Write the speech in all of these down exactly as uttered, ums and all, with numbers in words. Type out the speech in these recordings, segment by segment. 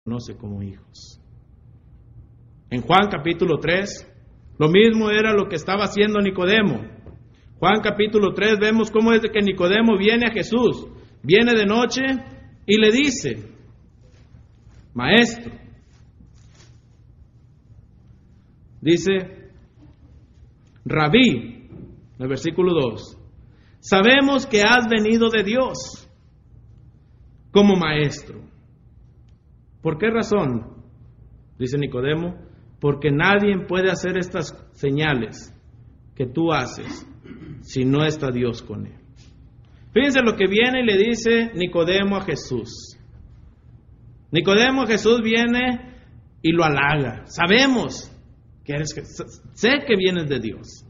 reconoce como hijos. En Juan capítulo tres, lo mismo era lo que estaba haciendo Nicodemo. Juan capítulo tres, vemos cómo es de que Nicodemo viene a Jesús. Viene de noche y le dice: Maestro, dice Rabí, en el versículo dos, sabemos que has venido de Dios como maestro. ¿Por qué razón? Dice Nicodemo, porque nadie puede hacer estas señales que tú haces si no está Dios con él. Fíjense lo que viene y le dice Nicodemo a Jesús. Nicodemo a Jesús viene y lo halaga. Sabemos que eres, sé que vienes de Dios.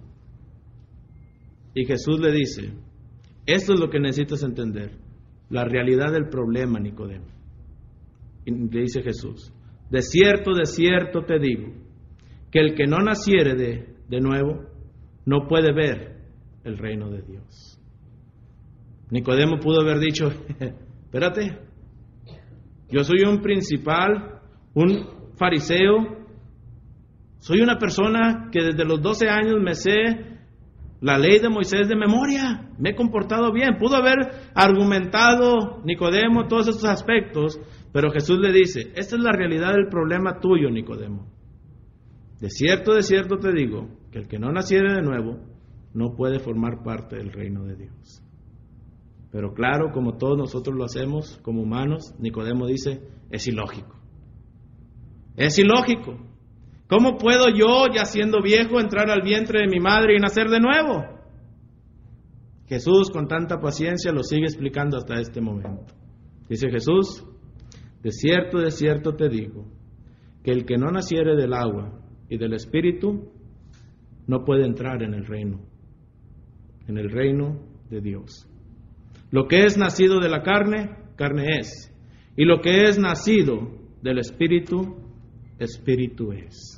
Y Jesús le dice: esto es lo que necesitas entender, la realidad del problema, Nicodemo. Y le dice Jesús: de cierto, de cierto te digo, que el que no naciere de, de nuevo, no puede ver el reino de Dios. Nicodemo pudo haber dicho: espérate, yo soy un principal, un fariseo, soy una persona que desde los doce años me sé la ley de Moisés de memoria, me he comportado bien. Pudo haber argumentado Nicodemo todos estos aspectos, pero Jesús le dice: esta es la realidad del problema tuyo, Nicodemo. De cierto, de cierto te digo, que el que no naciere de nuevo no puede formar parte del reino de Dios. Pero claro, como todos nosotros lo hacemos como humanos, Nicodemo dice: es ilógico. Es ilógico. ¿Cómo puedo yo, ya siendo viejo, entrar al vientre de mi madre y nacer de nuevo? Jesús, con tanta paciencia, lo sigue explicando hasta este momento. Dice Jesús: de cierto, de cierto te digo, que el que no naciere del agua y del Espíritu no puede entrar en el reino, en el reino de Dios. Lo que es nacido de la carne, carne es. Y lo que es nacido del Espíritu, Espíritu es.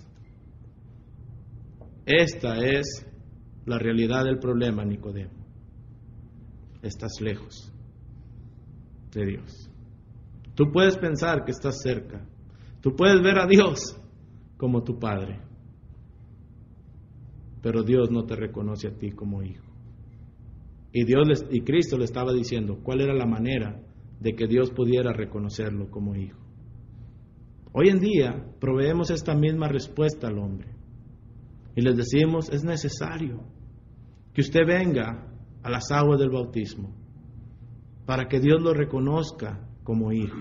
Esta es la realidad del problema, Nicodemo. Estás lejos de Dios. Tú puedes pensar que estás cerca. Tú puedes ver a Dios como tu Padre. Pero Dios no te reconoce a ti como hijo. Y Dios les, y Cristo le estaba diciendo cuál era la manera de que Dios pudiera reconocerlo como hijo. Hoy en día proveemos esta misma respuesta al hombre. Y les decimos: es necesario que usted venga a las aguas del bautismo para que Dios lo reconozca como hijo.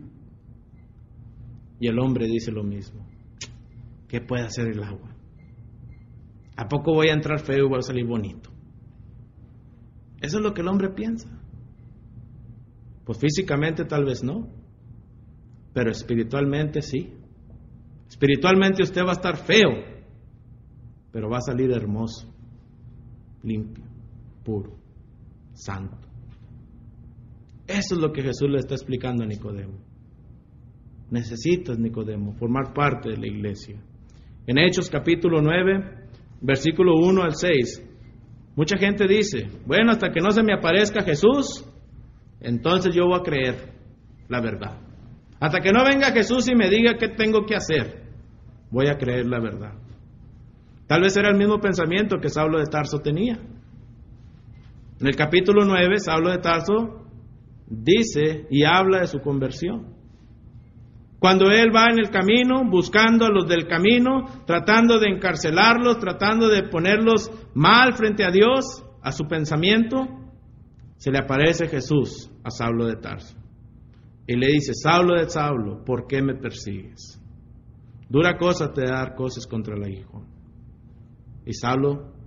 Y el hombre dice lo mismo: ¿qué puede hacer el agua? ¿A poco voy a entrar feo y voy a salir bonito? Eso es lo que el hombre piensa. Pues físicamente tal vez no, pero espiritualmente sí. Espiritualmente usted va a estar feo, pero va a salir hermoso, limpio, puro, santo. Eso es lo que Jesús le está explicando a Nicodemo. Necesitas, Nicodemo, formar parte de la iglesia. En Hechos capítulo nueve, versículo uno al seis, mucha gente dice: bueno, hasta que no se me aparezca Jesús, entonces yo voy a creer la verdad. Hasta que no venga Jesús y me diga qué tengo que hacer, voy a creer la verdad. Tal vez era el mismo pensamiento que Saulo de Tarso tenía. En el capítulo nueve, Saulo de Tarso dice y habla de su conversión. Cuando él va en el camino, buscando a los del camino, tratando de encarcelarlos, tratando de ponerlos mal frente a Dios, a su pensamiento, se le aparece Jesús a Saulo de Tarso. Y le dice: Saulo de Saulo, ¿por qué me persigues? Dura cosa te dar cosas contra el aguijón. Y Saulo